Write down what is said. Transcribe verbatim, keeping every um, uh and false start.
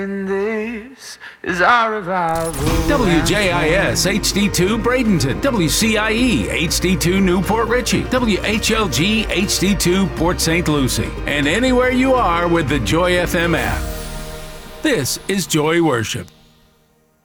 This is our revival. W J I S H D two Bradenton, W C I E H D two Newport Richey, W H L G H D two Port Saint Lucie, and anywhere you are with the Joy F M app. This is Joy Worship.